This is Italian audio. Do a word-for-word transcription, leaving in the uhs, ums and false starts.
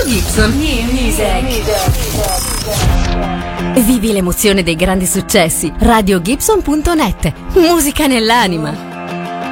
Gibson. New music. Vivi l'emozione dei grandi successi. radio gibson punto net. Musica nell'anima.